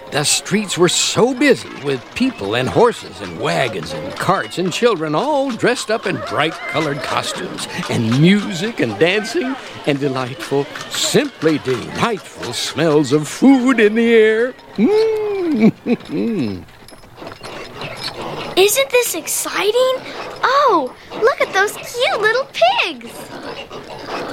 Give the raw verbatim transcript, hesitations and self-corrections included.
The streets were so busy with people and horses and wagons and carts and children all dressed up in bright-colored costumes and music and dancing and delightful, simply delightful smells of food in the air. Mm. Isn't this exciting? Oh, look at those cute little pigs.